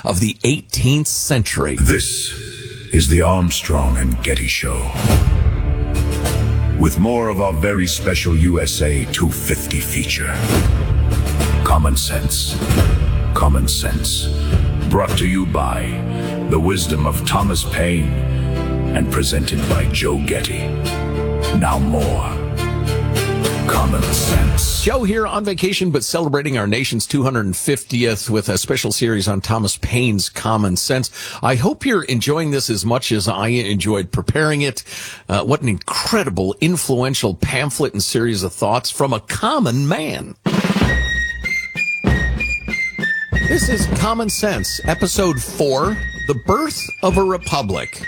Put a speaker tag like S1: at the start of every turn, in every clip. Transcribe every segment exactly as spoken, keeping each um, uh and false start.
S1: of the eighteenth century.
S2: This is the Armstrong and Getty Show. With more of our very special U S A two fifty feature. Common Sense. Common Sense. Brought to you by the wisdom of Thomas Paine and presented by Joe Getty. Now more Common Sense.
S1: Joe here on vacation, but celebrating our nation's two hundred fiftieth with a special series on Thomas Paine's Common Sense. I hope you're enjoying this as much as I enjoyed preparing it. Uh, what an incredible, influential pamphlet and series of thoughts from a common man. This is Common Sense, episode four, The Birth of a Republic.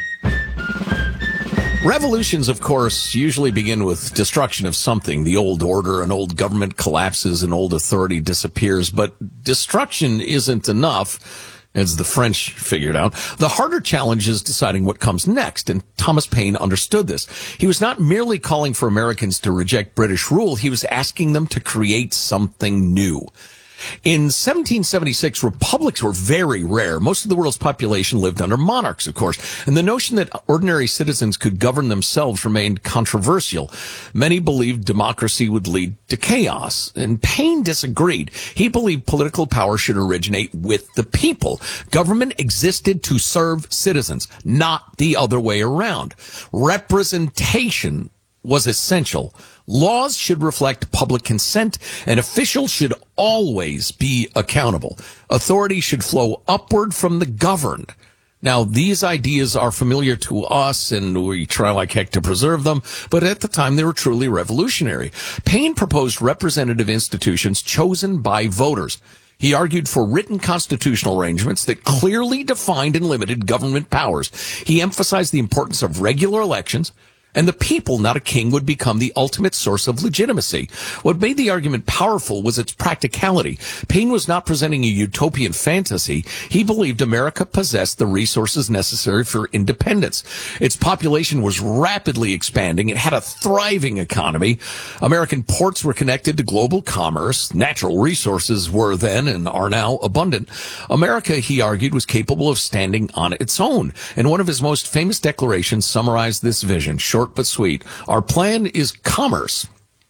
S1: Revolutions, of course, usually begin with destruction of something. The old order, an old government collapses, an old authority disappears. But destruction isn't enough, as the French figured out. The harder challenge is deciding what comes next, and Thomas Paine understood this. He was not merely calling for Americans to reject British rule. He was asking them to create something new. In seventeen seventy-six, republics were very rare. Most of the world's population lived under monarchs, of course, and the notion that ordinary citizens could govern themselves remained controversial. Many believed democracy would lead to chaos, and Paine disagreed. He believed political power should originate with the people. Government existed to serve citizens, not the other way around. Representation was essential. Laws should reflect public consent, and officials should always be accountable. Authority should flow upward from the governed. Now, these ideas are familiar to us, and we try like heck to preserve them, but at the time they were truly revolutionary. Paine proposed representative institutions chosen by voters. He argued for written constitutional arrangements that clearly defined and limited government powers. He emphasized the importance of regular elections, and the people, not a king, would become the ultimate source of legitimacy. What made the argument powerful was its practicality. Paine was not presenting a utopian fantasy. He believed America possessed the resources necessary for independence. Its population was rapidly expanding. It had a thriving economy. American ports were connected to global commerce. Natural resources were then and are now abundant. America, he argued, was capable of standing on its own. And one of his most famous declarations summarized this vision. Short but sweet. Our plan is commerce.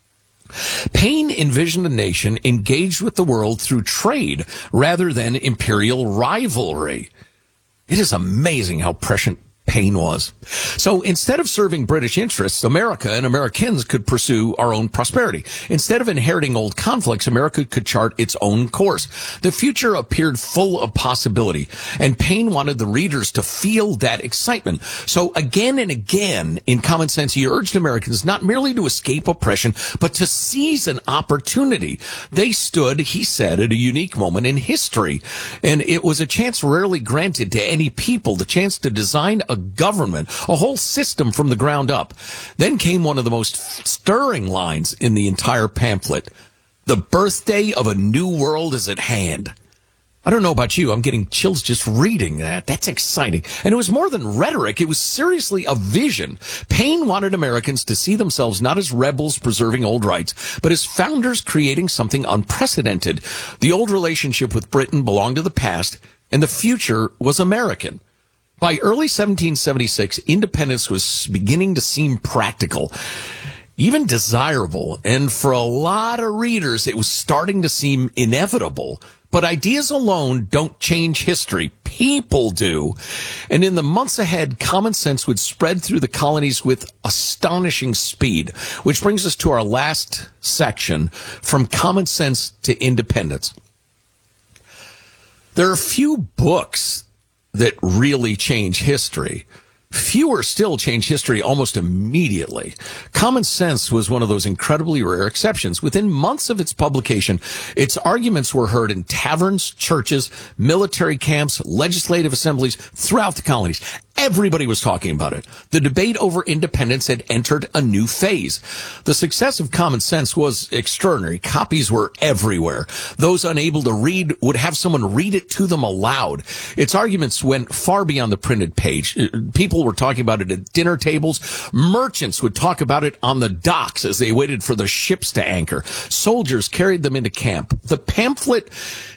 S1: Paine envisioned a nation engaged with the world through trade rather than imperial rivalry. It is amazing how prescient Paine was. So instead of serving British interests, America and Americans could pursue our own prosperity. Instead of inheriting old conflicts, America could chart its own course. The future appeared full of possibility, and Paine wanted the readers to feel that excitement. So again and again, in Common Sense, he urged Americans not merely to escape oppression, but to seize an opportunity. They stood, he said, at a unique moment in history, and it was a chance rarely granted to any people, the chance to design a government, a whole system from the ground up. Then came one of the most stirring lines in the entire pamphlet. The birthday of a new world is at hand. I don't know about you. I'm getting chills just reading that. That's exciting. And it was more than rhetoric. It was seriously a vision. Paine wanted Americans to see themselves not as rebels preserving old rights, but as founders creating something unprecedented. The old relationship with Britain belonged to the past, and the future was American. By early seventeen seventy-six, independence was beginning to seem practical, even desirable, and for a lot of readers, it was starting to seem inevitable. But ideas alone don't change history. People do. And in the months ahead, common sense would spread through the colonies with astonishing speed, which brings us to our last section, From Common Sense to Independence. There are few books that really change history. Fewer still change history almost immediately. Common Sense was one of those incredibly rare exceptions. Within months of its publication, its arguments were heard in taverns, churches, military camps, legislative assemblies throughout the colonies. Everybody was talking about it. The debate over independence had entered a new phase. The success of Common Sense was extraordinary. Copies were everywhere. Those unable to read would have someone read it to them aloud. Its arguments went far beyond the printed page. People were talking about it at dinner tables. Merchants would talk about it on the docks as they waited for the ships to anchor. Soldiers carried them into camp. The pamphlet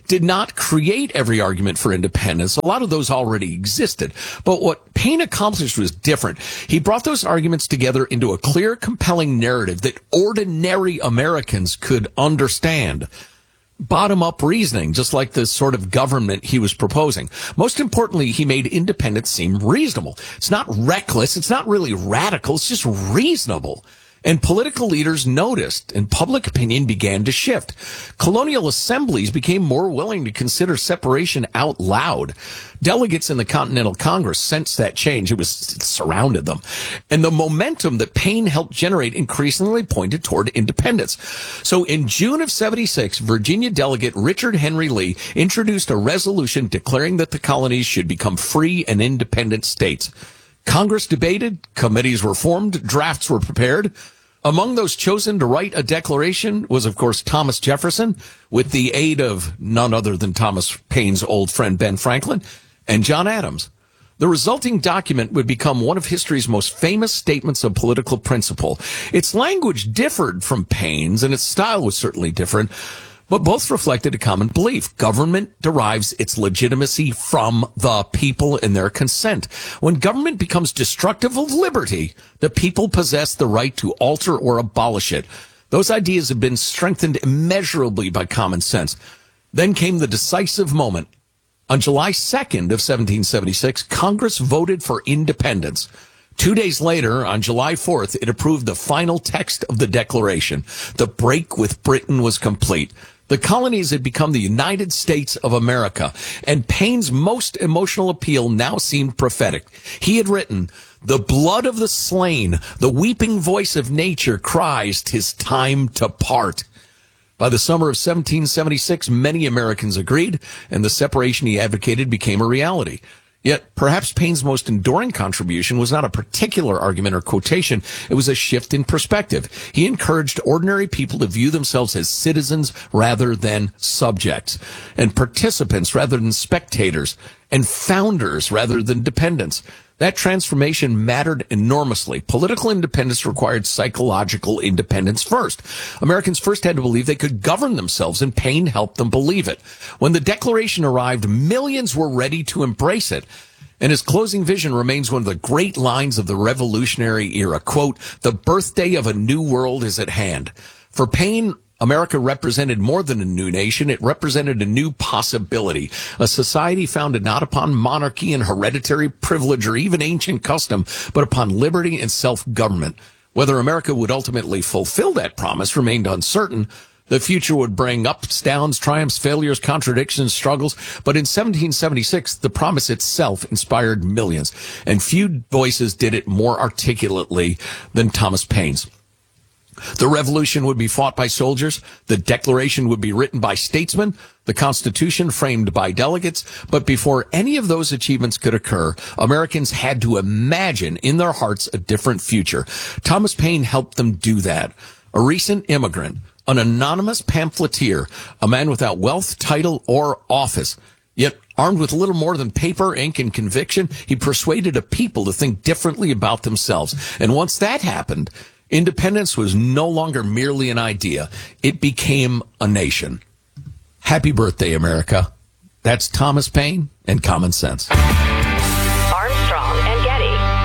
S1: did not create every argument for independence. A lot of those already existed. But what Paine accomplished was different. He brought those arguments together into a clear, compelling narrative that ordinary Americans could understand. Bottom-up reasoning, just like the sort of government he was proposing. Most importantly, he made independence seem reasonable. It's not reckless. It's not really radical. It's just reasonable. And political leaders noticed, and public opinion began to shift. Colonial assemblies became more willing to consider separation out loud. Delegates in the Continental Congress sensed that change. It was it surrounded them. And the momentum that Paine helped generate increasingly pointed toward independence. So in June of seventy-six, Virginia delegate Richard Henry Lee introduced a resolution declaring that the colonies should become free and independent states. Congress debated, committees were formed, drafts were prepared. Among those chosen to write a declaration was, of course, Thomas Jefferson, with the aid of none other than Thomas Paine's old friend Ben Franklin, and John Adams. The resulting document would become one of history's most famous statements of political principle. Its language differed from Paine's, and its style was certainly different, but both reflected a common belief. Government derives its legitimacy from the people and their consent. When government becomes destructive of liberty, the people possess the right to alter or abolish it. Those ideas have been strengthened immeasurably by common sense. Then came the decisive moment. On July second of seventeen seventy-six, Congress voted for independence. Two days later, on July fourth, it approved the final text of the Declaration. The break with Britain was complete. The colonies had become the United States of America, and Paine's most emotional appeal now seemed prophetic. He had written, "The blood of the slain, the weeping voice of nature cries, 'tis time to part." By the summer of seventeen seventy-six, many Americans agreed, and the separation he advocated became a reality. Yet, perhaps Paine's most enduring contribution was not a particular argument or quotation. It was a shift in perspective. He encouraged ordinary people to view themselves as citizens rather than subjects, and participants rather than spectators, and founders rather than dependents. That transformation mattered enormously. Political independence required psychological independence first. Americans first had to believe they could govern themselves, and Paine helped them believe it. When the Declaration arrived, millions were ready to embrace it. And his closing vision remains one of the great lines of the Revolutionary era. Quote, "The birthday of a new world is at hand." For Paine, America represented more than a new nation. It represented a new possibility, a society founded not upon monarchy and hereditary privilege or even ancient custom, but upon liberty and self-government. Whether America would ultimately fulfill that promise remained uncertain. The future would bring ups, downs, triumphs, failures, contradictions, struggles. But in seventeen seventy-six, the promise itself inspired millions, and few voices did it more articulately than Thomas Paine's. The revolution would be fought by soldiers. The Declaration would be written by statesmen. The Constitution framed by delegates. But before any of those achievements could occur, Americans had to imagine in their hearts a different future. Thomas Paine helped them do that. A recent immigrant, an anonymous pamphleteer, a man without wealth, title, or office, yet armed with little more than paper, ink, and conviction, he persuaded a people to think differently about themselves. And once that happened, independence was no longer merely an idea. It became a nation. Happy birthday, America. That's Thomas Paine and Common Sense.
S3: Armstrong and Getty.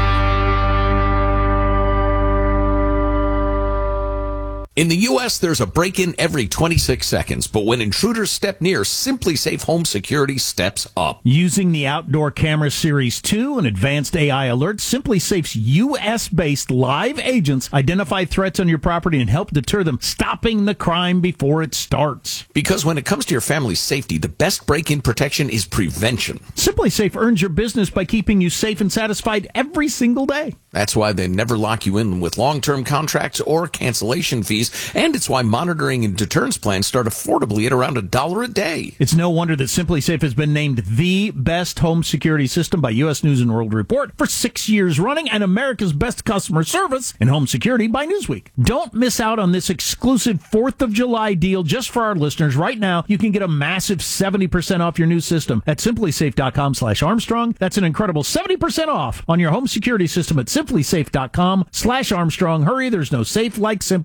S1: In the U S, there's a break-in every twenty-six seconds, but when intruders step near, SimpliSafe Home Security steps up.
S4: Using the Outdoor Camera Series two and advanced A I alerts, SimpliSafe's U S-based live agents identify threats on your property and help deter them, stopping the crime before it starts.
S1: Because when it comes to your family's safety, the best break-in protection is prevention.
S4: SimpliSafe earns your business by keeping you safe and satisfied every single day.
S1: That's why they never lock you in with long-term contracts or cancellation fees, and it's why monitoring and deterrence plans start affordably at around a dollar a day.
S4: It's no wonder that SimpliSafe has been named the best home security system by U S News and World Report for six years running, and America's best customer service in home security by Newsweek. Don't miss out on this exclusive fourth of July deal just for our listeners. Right now, you can get a massive seventy percent off your new system at simplysafe.com slash Armstrong. That's an incredible seventy percent off on your home security system at simplysafe.com slash Armstrong. Hurry, there's no safe like SimpliSafe.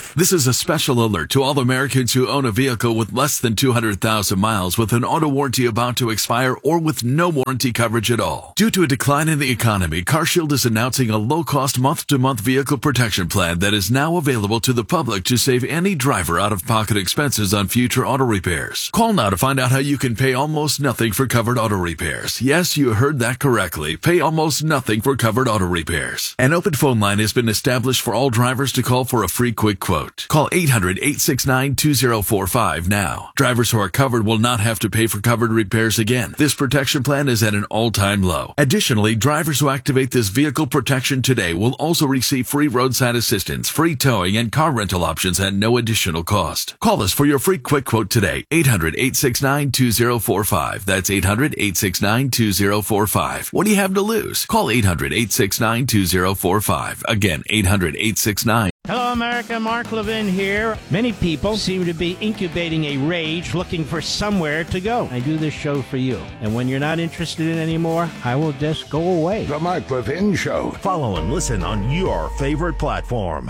S4: life.
S5: This is a special alert to all Americans who own a vehicle with less than two hundred thousand miles with an auto warranty about to expire or with no warranty coverage at all. Due to a decline in the economy, CarShield is announcing a low-cost month-to-month vehicle protection plan that is now available to the public to save any driver out-of-pocket expenses on future auto repairs. Call now to find out how you can pay almost nothing for covered auto repairs. Yes, you heard that correctly. Pay almost nothing for covered auto repairs. An open phone line has been established for all drivers to call for a free quick quote. Call eight hundred, eight six nine, two zero four five now. Drivers who are covered will not have to pay for covered repairs again. This protection plan is at an all-time low. Additionally, drivers who activate this vehicle protection today will also receive free roadside assistance, free towing, and car rental options at no additional cost. Call us for your free quick quote today. eight hundred, eight six nine, two zero four five. That's eight hundred, eight six nine, two zero four five. What do you have to lose? Call eight hundred, eight six nine, two zero four five. Again, eight hundred, eight six nine.
S6: Hello, America. Mark Levin here. Many people seem to be incubating a rage looking for somewhere to go. I do this show for you. And when you're not interested in it anymore, I will just go away.
S2: The Mark Levin Show.
S7: Follow and listen on your favorite platform.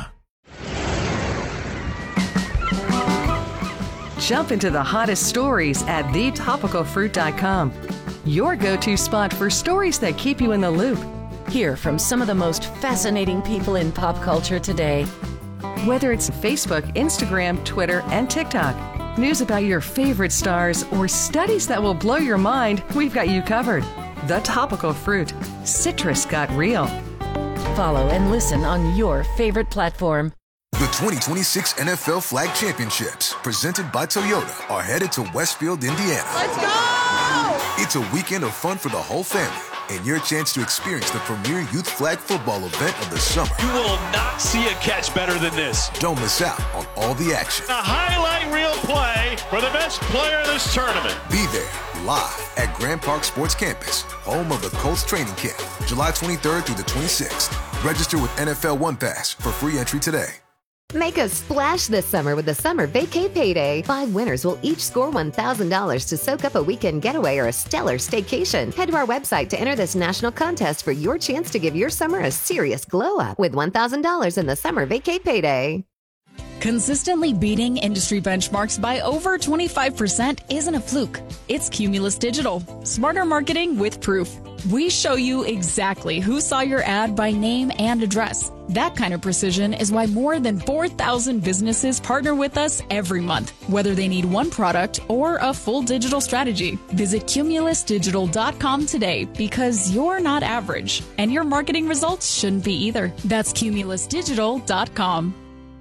S8: Jump into the hottest stories at the topical fruit dot com. Your go-to spot for stories that keep you in the loop.
S9: Hear from some of the most fascinating people in pop culture today.
S8: Whether it's Facebook, Instagram, Twitter, and TikTok, news about your favorite stars, or studies that will blow your mind, we've got you covered. The Topical Fruit. Citrus got real.
S9: Follow and listen on your favorite platform.
S10: The twenty twenty-six N F L Flag Championships, presented by Toyota, are headed to Westfield, Indiana.
S11: Let's go!
S10: It's a weekend of fun for the whole family, and your chance to experience the premier youth flag football event of the summer.
S12: You will not see a catch better than this.
S10: Don't miss out on all the action.
S12: A highlight reel play for the best player in this tournament.
S10: Be there, live at Grand Park Sports Campus, home of the Colts training camp, July twenty-third through the twenty-sixth. Register with N F L One Pass for free entry today.
S13: Make a splash this summer with the Summer Vacay Payday. Five winners will each score one thousand dollars to soak up a weekend getaway or a stellar staycation. Head to our website to enter this national contest for your chance to give your summer a serious glow up with one thousand dollars in the Summer Vacay Payday.
S14: Consistently beating industry benchmarks by over twenty-five percent isn't a fluke. It's Cumulus Digital. Smarter marketing with proof. We show you exactly who saw your ad by name and address. That kind of precision is why more than four thousand businesses partner with us every month, whether they need one product or a full digital strategy. Visit cumulus digital dot com today because you're not average, and your marketing results shouldn't be either. That's cumulus digital dot com.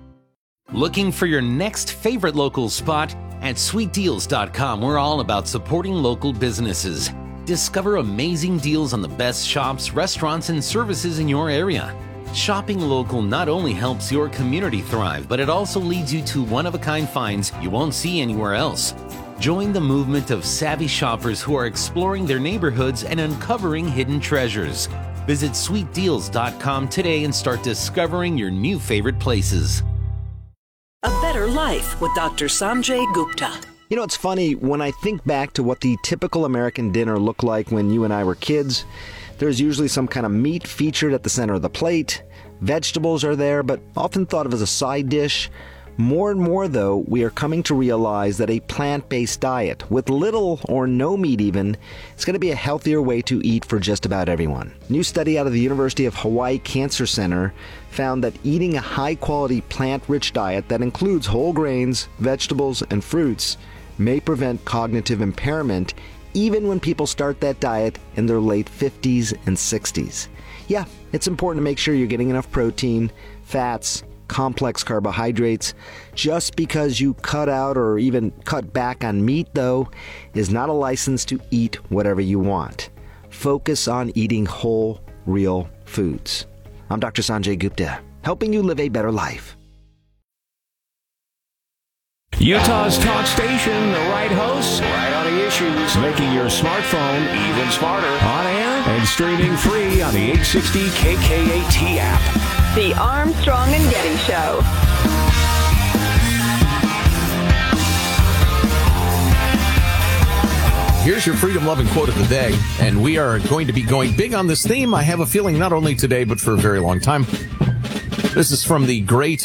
S15: Looking for your next favorite local spot? At sweet deals dot com, we're all about supporting local businesses. Discover amazing deals on the best shops, restaurants, and services in your area. Shopping local not only helps your community thrive, but it also leads you to one-of-a-kind finds you won't see anywhere else. Join the movement of savvy shoppers who are exploring their neighborhoods and uncovering hidden treasures. Visit sweet deals dot com today and start discovering your new favorite places.
S16: A Better Life with Doctor Sanjay Gupta.
S17: You know, it's funny, when I think back to what the typical American dinner looked like when you and I were kids, there's usually some kind of meat featured at the center of the plate. Vegetables are there, but often thought of as a side dish. More and more, though, we are coming to realize that a plant-based diet, with little or no meat even, is going to be a healthier way to eat for just about everyone. A new study out of the University of Hawaii Cancer Center found that eating a high-quality plant-rich diet that includes whole grains, vegetables, and fruits may prevent cognitive impairment even when people start that diet in their late fifties and sixties. Yeah, it's important to make sure you're getting enough protein, fats, complex carbohydrates. Just because you cut out or even cut back on meat, though, is not a license to eat whatever you want. Focus on eating whole, real foods. I'm Doctor Sanjay Gupta, helping you live a better life.
S18: Utah's talk station, the right hosts, right on the issues, making your smartphone even smarter, on air and streaming free on the eight sixty K K A T app.
S3: The Armstrong and Getty Show.
S1: Here's your freedom-loving quote of the day, and we are going to be going big on this theme, I have a feeling, not only today, but for a very long time. This is from the great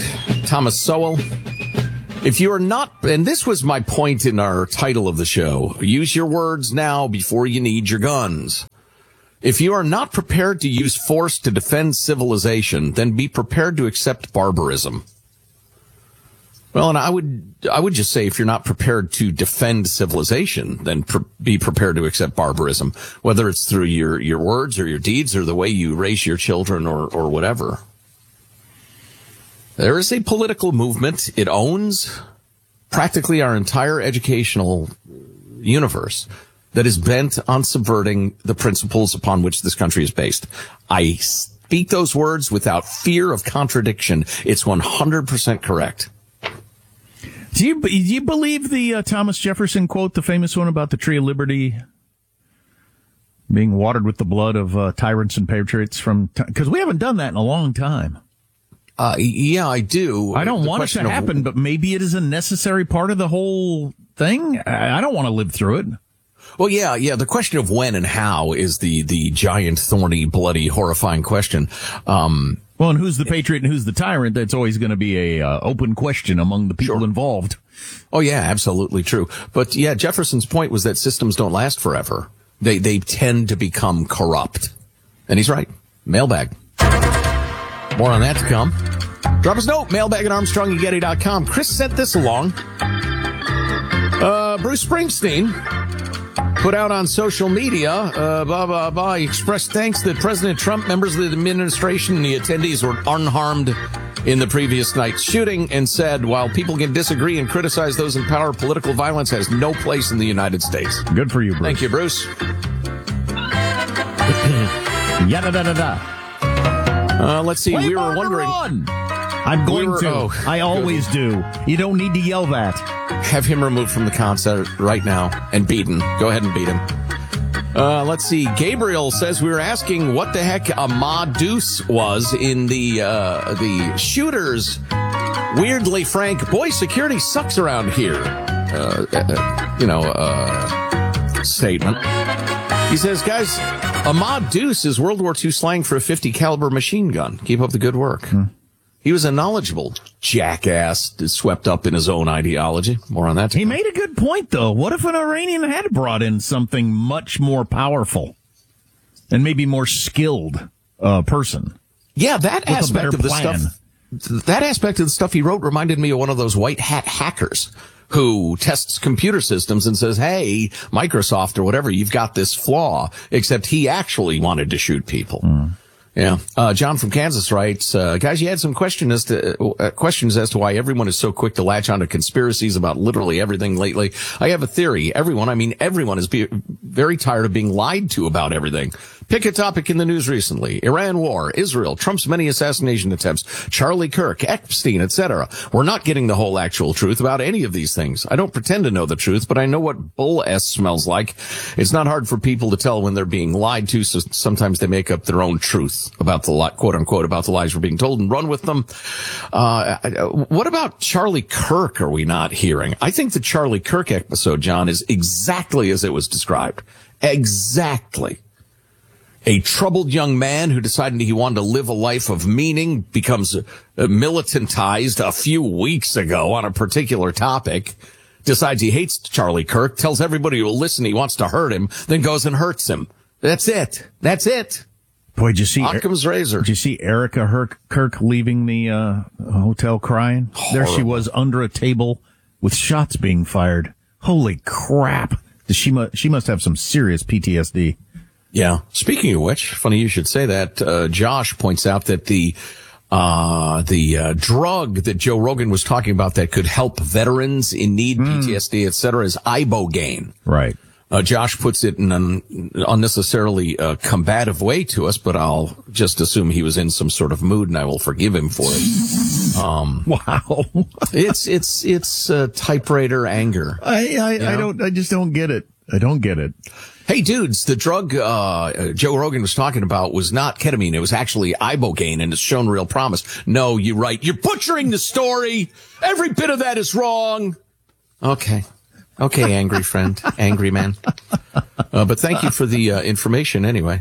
S1: Thomas Sowell. If you are not, and this was my point in our title of the show, use your words now before you need your guns. If you are not prepared to use force to defend civilization, then be prepared to accept barbarism. Well, and I would, I would just say if you're not prepared to defend civilization, then pre- be prepared to accept barbarism, whether it's through your, your words or your deeds or the way you raise your children or, or whatever. There is a political movement. It owns practically our entire educational universe that is bent on subverting the principles upon which this country is based. I speak those words without fear of contradiction. It's one hundred percent correct.
S4: Do you, do you believe the uh, Thomas Jefferson quote, the famous one about the Tree of Liberty being watered with the blood of uh, tyrants and patriots from, because t- we haven't done that in a long time.
S1: Uh, yeah, I do.
S4: I don't
S1: the
S4: want it to happen, of, but maybe it is a necessary part of the whole thing. I, I don't want to live through it.
S1: Well, yeah, yeah. The question of when and how is the, the giant, thorny, bloody, horrifying question. Um,
S4: well, and who's the patriot and who's the tyrant? That's always going to be a uh, open question among the people
S1: sure.
S4: involved.
S1: Oh, yeah, absolutely true. But yeah, Jefferson's point was that systems don't last forever. They, they tend to become corrupt. And he's right. Mailbag. More on that to come. Drop us a note, mailbag at armstrong and getty dot com. Chris sent this along. Uh, Bruce Springsteen put out on social media, uh, blah, blah, blah, he expressed thanks that President Trump, members of the administration, and the attendees were unharmed in the previous night's shooting, and said, while people can disagree and criticize those in power, political violence has no place in the United States.
S4: Good for you, Bruce.
S1: Thank you, Bruce.
S4: Yada da da da.
S1: Uh, let's see,
S4: Play
S1: we were wondering.
S4: I'm going
S1: we were,
S4: to.
S1: Oh,
S4: I always do. You don't need to yell that.
S1: Have him removed from the concert right now and beaten. Go ahead and beat him. Uh, let's see. Gabriel says we were asking what the heck a Ma Deuce was in the, uh, the shooters. Weirdly frank, boy, security sucks around here. Uh, uh you know, uh, statement. He says, guys, a Ma Deuce is World War Two slang for a fifty caliber machine gun. Keep up the good work. Hmm. He was a knowledgeable jackass swept up in his own ideology. More on that.
S4: He made a good point, though. What if an Iranian had brought in something much more powerful and maybe more skilled uh, person?
S1: Yeah, that aspect of the
S4: plan.
S1: stuff. That aspect of the stuff he wrote reminded me of one of those white hat hackers who tests computer systems and says, hey, Microsoft or whatever, you've got this flaw, except he actually wanted to shoot people. Mm. Yeah. Uh, John from Kansas writes, uh, guys, you had some question as to, uh, questions as to why everyone is so quick to latch onto conspiracies about literally everything lately. I have a theory. Everyone, I mean, everyone is be- very tired of being lied to about everything. Pick a topic in the news recently. Iran war, Israel, Trump's many assassination attempts, Charlie Kirk, Epstein, et cetera. We're not getting the whole actual truth about any of these things. I don't pretend to know the truth, but I know what bull S smells like. It's not hard for people to tell when they're being lied to, so sometimes they make up their own truth about the li- quote unquote about the lies we're being told and run with them. Uh, what about Charlie Kirk are we not hearing? I think the Charlie Kirk episode, John, is exactly as it was described. Exactly. A troubled young man who decided he wanted to live a life of meaning becomes uh, militantized a few weeks ago on a particular topic, decides he hates Charlie Kirk, tells everybody who will listen he wants to hurt him, then goes and hurts him. That's it. That's it.
S4: Boy, did you see
S1: Occam's razor.
S4: Did you see Erica Herc- Kirk leaving the uh, hotel crying? Horrible. There she was under a table with shots being fired. Holy crap. She, mu- she must have some serious P T S D.
S1: Yeah. Speaking of which, funny you should say that, uh, Josh points out that the, uh, the, uh, drug that Joe Rogan was talking about that could help veterans in need, mm. P T S D, et cetera, is Ibogaine.
S4: Right.
S1: Uh, Josh puts it in an unnecessarily, uh, combative way to us, but I'll just assume he was in some sort of mood and I will forgive him for it. Um,
S4: wow.
S1: it's, it's, it's, uh, typewriter anger.
S4: I, I, I don't, I just don't get it. I don't get it.
S1: Hey, dudes, the drug uh Joe Rogan was talking about was not ketamine. It was actually Ibogaine, and it's shown real promise. No, you're right. You're butchering the story. Every bit of that is wrong. Okay. Okay, angry friend. Angry man. Uh, but thank you for the uh, information anyway.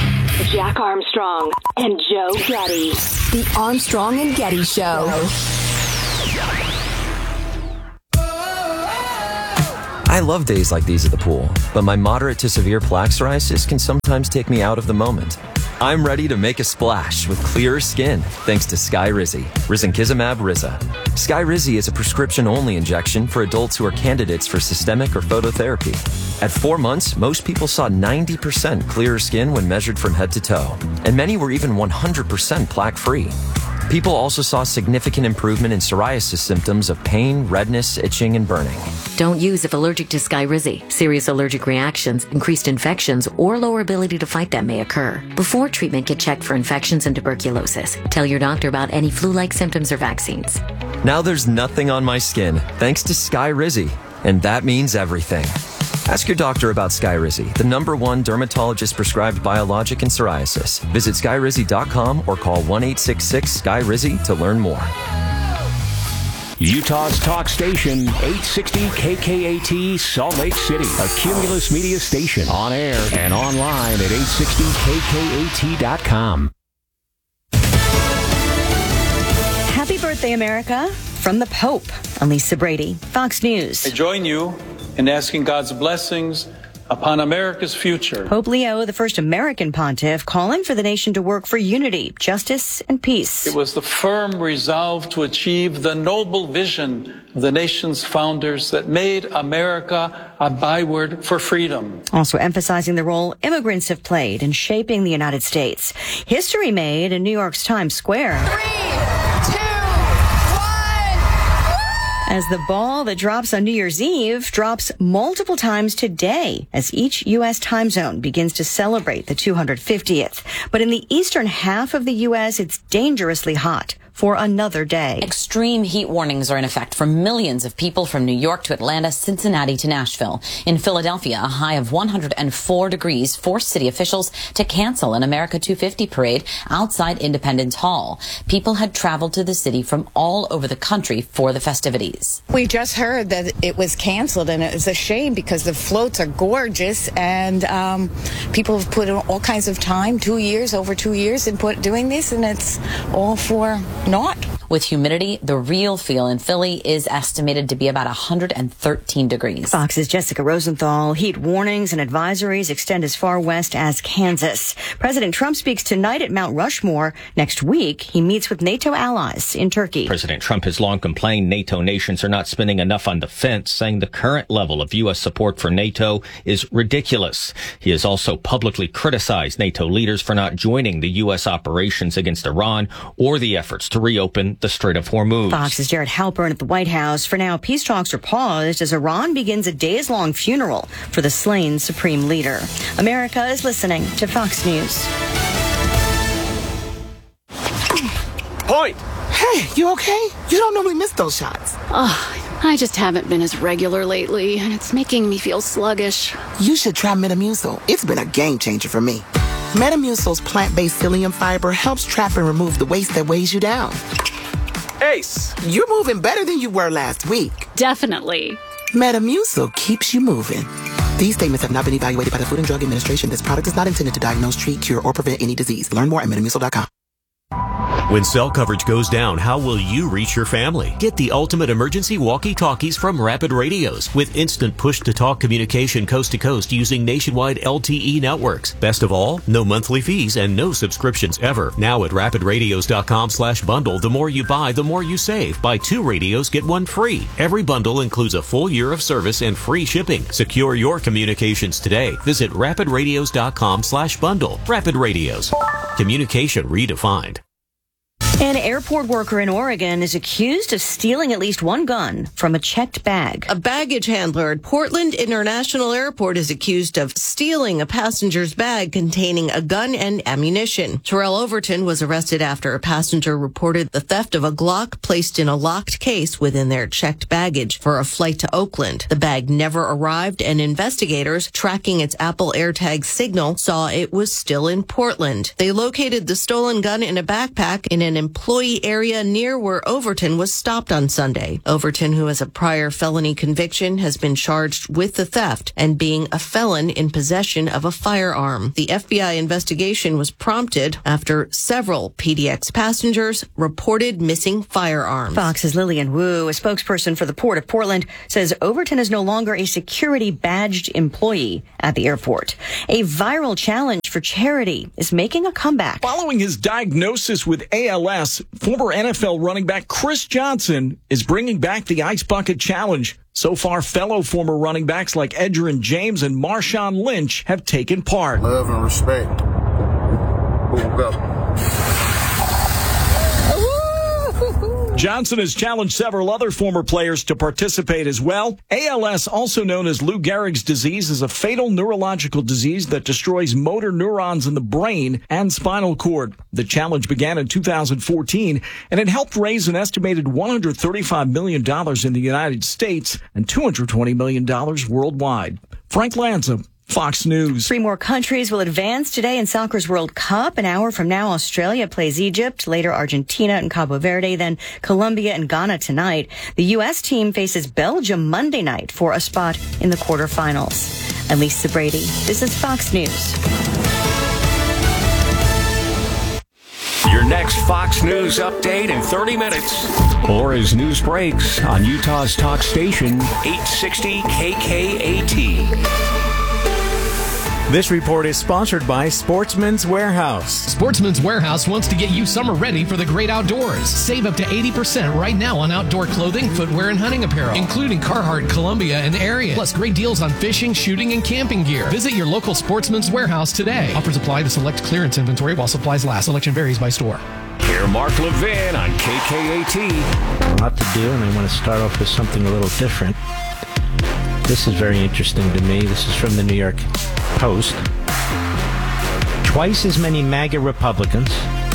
S3: Jack Armstrong and Joe Getty. The Armstrong and Getty Show.
S11: I love days like these at the pool, but my moderate to severe plaque psoriasis can sometimes take me out of the moment. I'm ready to make a splash with clearer skin thanks to Skyrizi, risankizumab Riza. Skyrizi is a prescription-only injection for adults who are candidates for systemic or phototherapy. At four months, most people saw ninety percent clearer skin when measured from head to toe, and many were even one hundred percent plaque-free. People also saw significant improvement in psoriasis symptoms of pain, redness, itching, and burning.
S9: Don't use if allergic to Skyrizi. Serious allergic reactions, increased infections, or lower ability to fight them may occur. Before treatment, get checked for infections and tuberculosis. Tell your doctor about any flu-like symptoms or vaccines.
S11: Now there's nothing on my skin thanks to Skyrizi, and that means everything. Ask your doctor about Skyrizi, the number one dermatologist-prescribed biologic in psoriasis. Visit skyrizi dot com or call one eight six six S K Y R I Z Y to learn more.
S18: Utah's talk station, eight sixty K K A T, Salt Lake City. A Cumulus Media station. On air and online at eight sixty K K A T dot com.
S19: Happy birthday, America. From the Pope, I'm Lisa Brady, Fox News.
S20: I join you in asking God's blessings upon America's future.
S19: Pope Leo, the first American pontiff, calling for the nation to work for unity, justice, and peace.
S20: It was the firm resolve to achieve the noble vision of the nation's founders that made America a byword for freedom.
S19: Also emphasizing the role immigrants have played in shaping the United States. History made in New York's Times Square. Three, two, as the ball that drops on New Year's Eve drops multiple times today as each U S time zone begins to celebrate the two hundred fiftieth. But in the eastern half of the U S, it's dangerously hot for another day.
S21: Extreme heat warnings are in effect for millions of people from New York to Atlanta, Cincinnati to Nashville. In Philadelphia, a high of one hundred four degrees forced city officials to cancel an America two fifty parade outside Independence Hall. People had traveled to the city from all over the country for the festivities.
S22: We just heard that it was canceled, and it's a shame because the floats are gorgeous, and um, people have put in all kinds of time, two years, over two years, in put, doing this, and it's all for not.
S21: With humidity, the real feel in Philly is estimated to be about one hundred thirteen degrees.
S19: Fox's Jessica Rosenthal. Heat warnings and advisories extend as far west as Kansas. President Trump speaks tonight at Mount Rushmore. Next week, he meets with NATO allies in Turkey.
S23: President Trump has long complained NATO nations are not spending enough on defense, saying the current level of U S support for NATO is ridiculous. He has also publicly criticized NATO leaders for not joining the U S operations against Iran or the efforts to reopen the Strait of Hormuz.
S19: Fox's Jared Halpern at the White House. For now, peace talks are paused as Iran begins a days-long funeral for the slain supreme leader. America is listening to Fox News.
S24: Point! Hey, you okay? You don't normally miss those shots.
S25: Oh, I just haven't been as regular lately, and it's making me feel sluggish.
S24: You should try Metamucil. It's been a game changer for me. Metamucil's plant-based psyllium fiber helps trap and remove the waste that weighs you down. Ace, you're moving better than you were last week.
S25: Definitely.
S24: Metamucil keeps you moving. These statements have not been evaluated by the Food and Drug Administration. This product is not intended to diagnose, treat, cure, or prevent any disease. Learn more at metamucil dot com.
S26: When cell coverage goes down, how will you reach your family? Get the ultimate emergency walkie-talkies from Rapid Radios with instant push-to-talk communication coast to coast using nationwide L T E networks. Best of all, no monthly fees and no subscriptions ever. Now at rapid radios dot com slash bundle, the more you buy, the more you save. Buy two radios, get one free. Every bundle includes a full year of service and free shipping. Secure your communications today. Visit rapid radios dot com slash bundle. Rapid Radios. Communication redefined.
S19: An airport worker in Oregon is accused of stealing at least one gun from a checked bag.
S27: A baggage handler at Portland International Airport is accused of stealing a passenger's bag containing a gun and ammunition. Terrell Overton was arrested after a passenger reported the theft of a Glock placed in a locked case within their checked baggage for a flight to Oakland. The bag never arrived, and investigators, tracking its Apple AirTag signal, saw it was still in Portland. They located the stolen gun in a backpack in an employee area near where Overton was stopped on Sunday. Overton, who has a prior felony conviction, has been charged with the theft and being a felon in possession of a firearm. The F B I investigation was prompted after several P D X passengers reported missing firearms.
S19: Fox's Lillian Wu, a spokesperson for the Port of Portland, says Overton is no longer a security badged employee at the airport. A viral challenge for charity is making a comeback.
S2: Following his diagnosis with A L S, former N F L running back Chris Johnson is bringing back the Ice Bucket Challenge. So far, fellow former running backs like Edgerrin James and Marshawn Lynch have taken part.
S5: Love and respect.
S2: Johnson has challenged several other former players to participate as well. A L S, also known as Lou Gehrig's disease, is a fatal neurological disease that destroys motor neurons in the brain and spinal cord. The challenge began in two thousand fourteen, and it helped raise an estimated one hundred thirty-five million dollars in the United States and two hundred twenty million dollars worldwide. Frank Lanza, Fox News.
S19: Three more countries will advance today in soccer's World Cup. An hour from now, Australia plays Egypt, later Argentina and Cabo Verde, then Colombia and Ghana tonight. The U S team faces Belgium Monday night for a spot in the quarterfinals. I'm Lisa Brady. This is Fox News.
S18: Your next Fox News update in thirty minutes. Or as news breaks on Utah's talk station, eight sixty K K A T.
S6: This report is sponsored by Sportsman's Warehouse.
S7: Sportsman's Warehouse wants to get you summer ready for the great outdoors. Save up to eighty percent right now on outdoor clothing, footwear, and hunting apparel, including Carhartt, Columbia, and Ariat. Plus great deals on fishing, shooting, and camping gear. Visit your local Sportsman's Warehouse today. Offers apply to select clearance inventory while supplies last. Selection varies by store.
S18: Hear Mark Levin on K K A T.
S8: A lot to do, and I want to start off with something a little different. This is very interesting to me. This is from the New York Post. Twice as many MAGA Republicans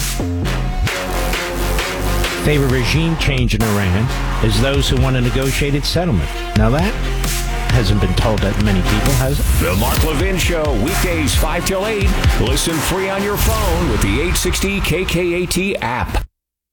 S8: favor regime change in Iran as those who want a negotiated settlement. Now that hasn't been told that many people, has it?
S18: The Mark Levin Show, weekdays five till eight. Listen free on your phone with the eight sixty K K A T app.